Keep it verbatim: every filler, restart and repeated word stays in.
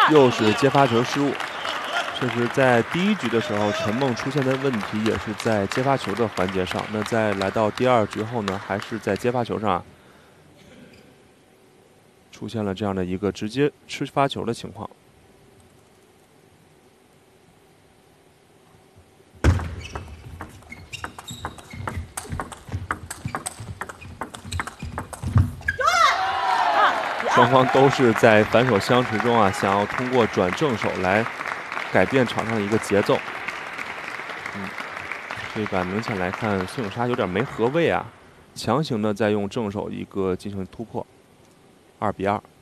又是接发球失误。这是在第一局的时候，陈梦出现的问题也是在接发球的环节上。那在来到第二局后呢，还是在接发球上出现了这样的一个直接吃发球的情况。双方都是在反手相持中啊，想要通过转正手来改变场上的一个节奏。嗯，这个明显来看，孙颖莎有点没合位啊，强行的在用正手一个进行突破，二比二。